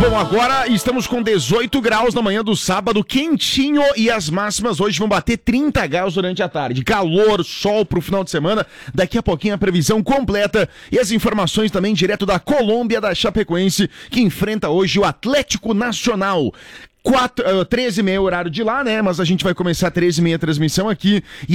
Bom, agora estamos com 18 graus na manhã do sábado, quentinho, e as máximas hoje vão bater 30 graus durante a tarde. Calor, sol pro final de semana. Daqui a pouquinho a previsão completa e as informações também direto da Colômbia, da Chapecoense, que enfrenta hoje o Atlético Nacional. 13h30 horário de lá, né? Mas a gente vai começar 13h30 a transmissão aqui. E